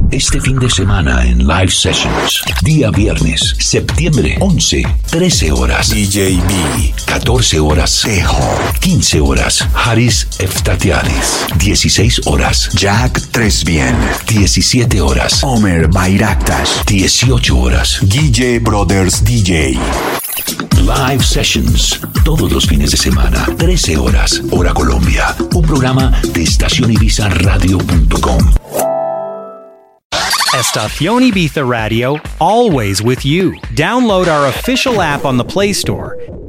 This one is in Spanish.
Este fin de semana en Live Sessions. Día viernes, septiembre 11, 13 horas. DJ B. 14 horas. Tejo. 15 horas. Haris Eftatianis. 16 horas. Jack Tresbien. 17 horas. Omer Bayraktas. 18 horas. DJ Brothers DJ. Live Sessions, todos los fines de semana, 13 horas, hora Colombia. Un programa de estacionibizaradio.com. Estación Ibiza Radio, always with you. Download our official app on the Play Store